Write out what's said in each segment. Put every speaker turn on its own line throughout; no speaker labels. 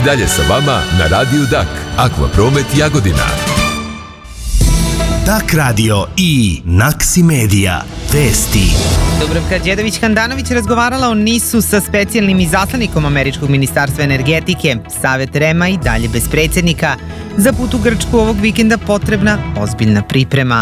dalje sa vama na Radiju Dak. Aqua Promet Jagodina.
Dak Radio i Naksi Media. Vesti.
Dubravka Đedović-Handanović razgovarala o NIS-u sa specijalnim izaslanikom Američkog ministarstva energetike. Savet REM-a i dalje bez predsjednika. Za put u Grčku ovog vikenda potrebna ozbiljna priprema.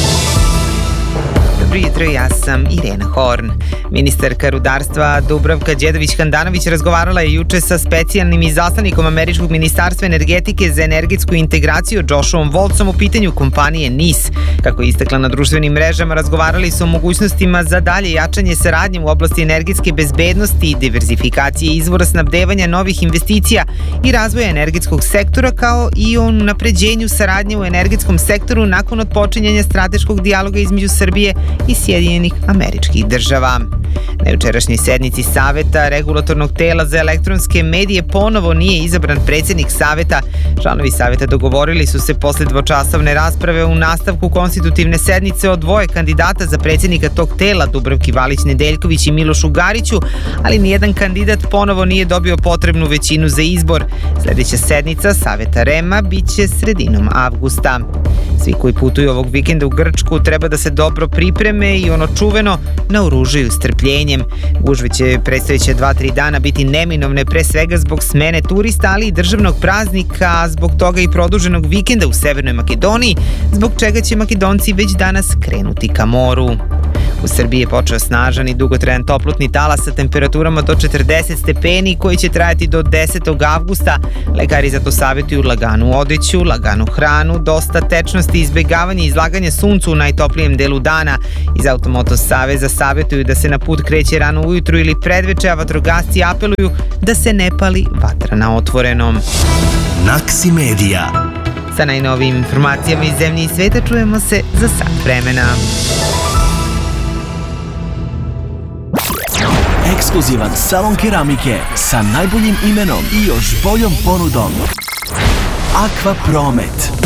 Dobro jutro, ja sam Irena Horn. Ministarka rudarstva Dubravka Đedović-Handanović razgovarala je juče sa specijalnim izaslanikom Američkog ministarstva energetike za energetsku integraciju Joshom Woltzom u pitanju kompanije NIS. Kako je istakla na društvenim mrežama, razgovarali su o mogućnostima za dalje jačanje saradnje u oblasti energetske bezbednosti, diverzifikacije izvora snabdevanja, novih investicija i razvoja energetskog sektora, kao i o unapređenju saradnje u energetskom sektoru nakon otpočinjanja strateškog dijaloga između Srbije i Sjedinjenih Američkih Država. Na jučerašnjoj sednici Saveta Regulatornog tela za elektronske medije ponovo nije izabran predsjednik Saveta. Članovi Saveta dogovorili su se posle dvočasovne rasprave u nastavku konstitutivne sednice o dvoje kandidata za predsjednika tog tela, Dubravki Valić-Nedeljković i Milošu Gariću, ali nijedan kandidat ponovo nije dobio potrebnu većinu za izbor. Sljedeća sednica Saveta REM-a biće sredinom avgusta. Svi koji putuju ovog vikenda u Grčku treba da se dobro pripreme i ono čuveno naoružaju strpljenjem. Gužve će predstojeće 2-3 dana biti neminovne, pre svega zbog smene turista, ali i državnog praznika, a zbog toga i produženog vikenda u Severnoj Makedoniji, zbog čega će Makedonci već danas krenuti ka moru. U Srbiji je počeo snažan i dugotrajan toplotni talas sa temperaturama do 40 stepeni koji će trajati do 10. avgusta. Lekari zato savjetuju laganu odeću, laganu hranu, dosta tečnosti, izbjegavanje i izlaganje suncu u najtoplijem delu dana. Iz Automoto saveza savjetuju da se na put kreće rano ujutru ili predveče, a vatrogasci apeluju da se ne pali vatra na otvorenom.
Naksi Media.
Sa najnovijim informacijama iz zemlje i sveta čujemo se za sat vremena.
Ekskluzivan salon keramike sa najboljim imenom i još boljom ponudom. Aqua Promet.